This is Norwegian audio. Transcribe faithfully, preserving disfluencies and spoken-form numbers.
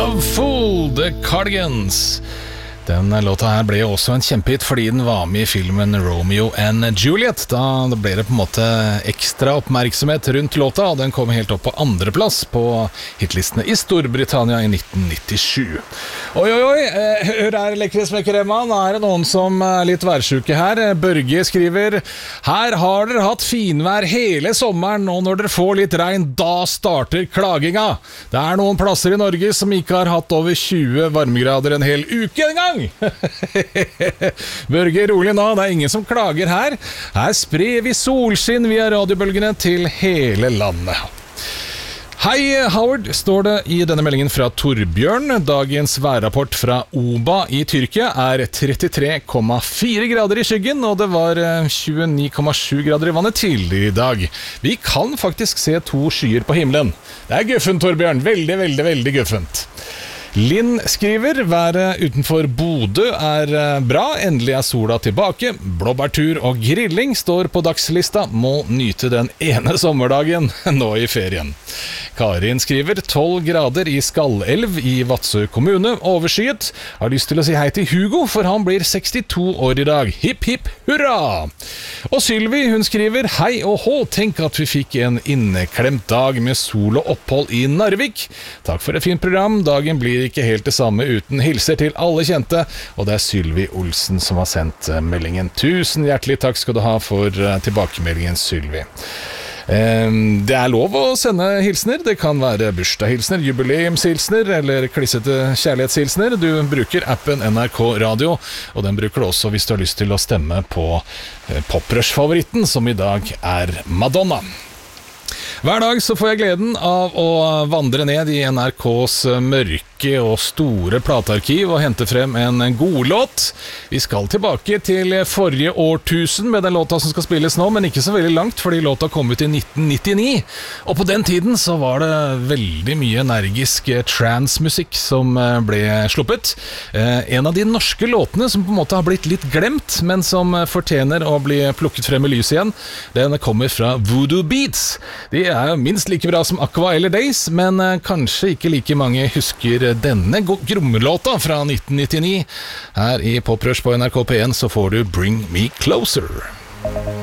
Loveful, The Cardigans. Den låta her ble jo også en kjempehit fordi den var med i filmen Romeo and Juliet. Da ble det på en måte ekstra oppmerksomhet rundt låta, og den kom helt opp på andreplass på hitlistene i Storbritannia i nitten nittisju. Oi, oi, oi, hør her, lekre smekkeremma. Nå er det noen som er litt værsjuke her. Børge skriver: her har dere hatt finvær hele sommeren, og når dere får litt regn, da starter klaginga. Det er noen plasser i Norge som ikke har hatt over tjue varmegrader en hel uke en gang. Børge, rolig nå, det er ingen som klager her. Her sprer vi solskinn via radiobølgene til hele landet. Hei Howard, står det i denne meldingen fra Torbjørn. Dagens værrapport fra Oba i Tyrkia er trettitre komma fire grader i skyggen, og det var tjueni komma sju grader i vannet tidligere i dag. Vi kan faktisk se to skyer på himmelen. Det er guffent, Torbjørn, veldig, veldig, veldig guffent. Linn skriver: været utenfor Bodø er bra, endelig er sola tilbake. Blåbærtur og grilling står på dagslista, må nyte den ene sommerdagen nå i ferien. Karin skriver: tolv grader i Skallelv i Vadsø kommune, overskyet. Har lyst til å si hei til Hugo, for han blir sekstito år i dag. Hipp, hipp, hurra! Og Sylvi, hun skriver: hei og hå, tenk at vi fikk en inneklemt dag med sol og opphold i Narvik. Takk for et fint program, dagen blir ikke helt det samme uten hilser til alle kjente, og det er Sylvi Olsen som har sendt meldingen. Tusen hjertelig takk skal du ha for tilbakemeldingen, Sylvi. Det er lov å sende hilsner. Det kan være bursdagshilsner, jubileumshilsner eller klissete kjærlighetshilsner. Du bruker appen N R K Radio, og den bruker du også hvis du har lyst til å stemme på Poprush-favoritten, som i dag er Madonna. Hver dag så får jeg gleden av å vandre ned i N R K's mørke og store platearkiv og hente frem en god låt. Vi skal tilbake til forrige årtusen med den låta som skal spilles nå, men ikke så veldig langt, fordi låta kom ut i nitten nittini. Og på den tiden så var det veldig mye energisk trance-musikk som ble sluppet. En av de norske låtene som på en måte har blitt litt glemt, men som fortjener å bli plukket frem i lyset igjen, den kommer fra Voodoo Beats. De er jo minst like bra som Aqua eller Days, men kanskje ikke like mange husker denne grommelåta fra nitten nittini. Her i Poprush på N R K P en så får du Bring Me Closer.